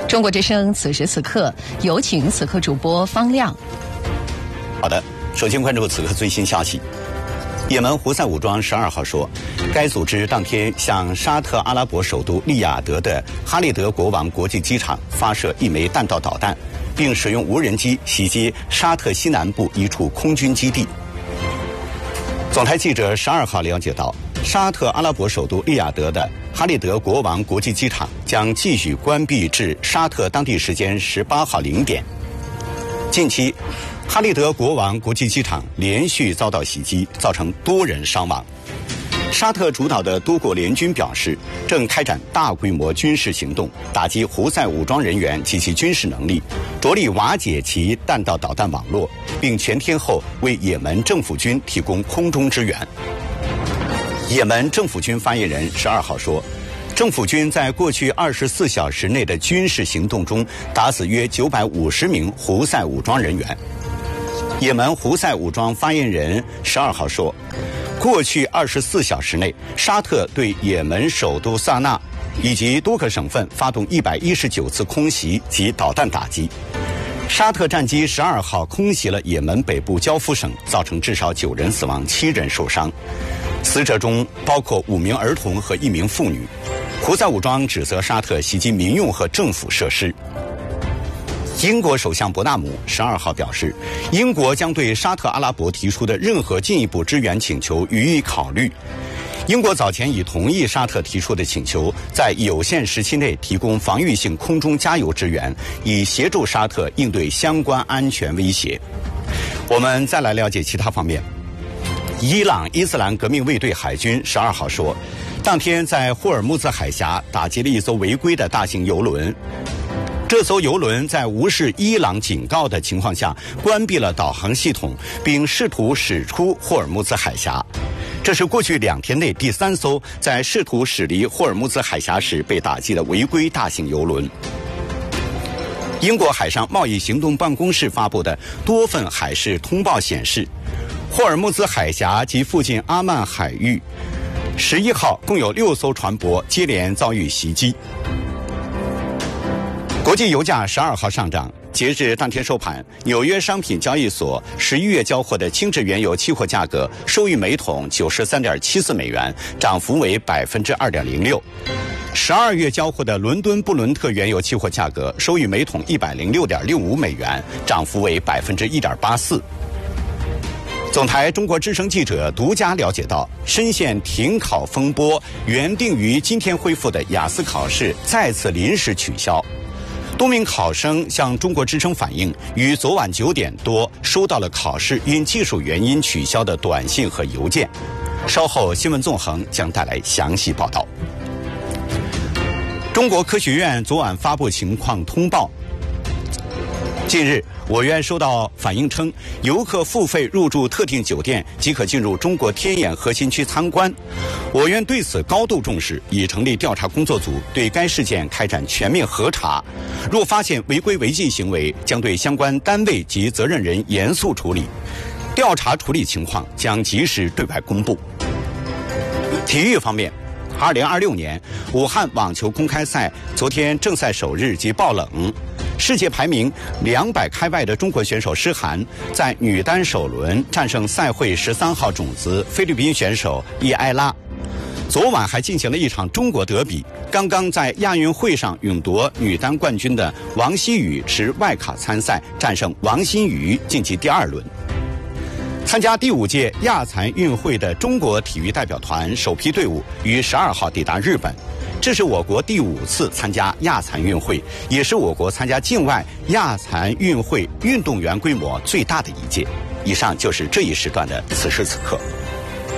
中国之声此时此刻，有请此刻主播方亮。 好的，首先关注此刻最新消息。也门胡塞武装12号说，该组织当天向沙特阿拉伯首都利雅得的哈利德国王国际机场发射1枚弹道导弹，并使用无人机袭击沙特西南部一处空军基地。总台记者12号了解到，沙特阿拉伯首都利雅得的哈利德国王国际机场将继续关闭至沙特当地时间18号0点。近期，哈利德国王国际机场连续遭到袭击，造成多人伤亡。沙特主导的多国联军表示，正开展大规模军事行动，打击胡塞武装人员及其军事能力，着力瓦解其弹道导弹网络，并全天候为也门政府军提供空中支援。也门政府军发言人12号说，政府军在过去24小时内的军事行动中打死约950名胡塞武装人员。也门胡塞武装发言人12号说，过去24小时内，沙特对也门首都萨那以及多个省份发动119次空袭及导弹打击。沙特战机12号空袭了也门北部焦夫省，造成至少9人死亡，7人受伤。死者中包括5名儿童和1名妇女。胡塞武装指责沙特袭击民用和政府设施。英国首相伯纳姆12号表示，英国将对沙特阿拉伯提出的任何进一步支援请求予以考虑。英国早前已同意沙特提出的请求，在有限时期内提供防御性空中加油支援，以协助沙特应对相关安全威胁。我们再来了解其他方面。伊朗伊斯兰革命卫队海军12号说，当天在霍尔木兹海峡打击了一艘违规的大型油轮。这艘油轮在无视伊朗警告的情况下关闭了导航系统，并试图驶出霍尔木兹海峡。这是过去2天内第3艘在试图驶离霍尔木兹海峡时被打击的违规大型油轮。英国海上贸易行动办公室发布的多份海事通报显示，霍尔木兹海峡及附近阿曼海域11号共有6艘船舶接连遭遇袭击。国际油价12号上涨，截至当天收盘，纽约商品交易所11月交货的轻质原油期货价格收于每桶93.74美元，涨幅为 2.06%。12月交货的伦敦布伦特原油期货价格收于每桶106.65美元，涨幅为 1.84%。总台中国之声记者独家了解到，深陷停考风波，原定于今天恢复的雅思考试再次临时取消。多名考生向中国之声反映，于昨晚9点多收到了考试因技术原因取消的短信和邮件。稍后新闻纵横将带来详细报道。中国科学院昨晚发布情况通报。近日，我院收到反映称，游客付费入住特定酒店即可进入中国天眼核心区参观。我院对此高度重视，已成立调查工作组，对该事件开展全面核查。若发现违规违纪行为，将对相关单位及责任人严肃处理。调查处理情况将及时对外公布。体育方面，2026年武汉网球公开赛昨天正赛首日即爆冷，世界排名200开外的中国选手诗涵在女单首轮战胜赛会13号种子菲律宾选手伊埃拉。昨晚还进行了一场中国德比，刚刚在亚运会上勇夺女单冠军的王希雨持外卡参赛，战胜王欣瑜晋级第2轮。参加第5届亚残运会的中国体育代表团首批队伍于12号抵达日本，这是我国第5次参加亚残运会，也是我国参加境外亚残运会运动员规模最大的一届。以上就是这一时段的此时此刻。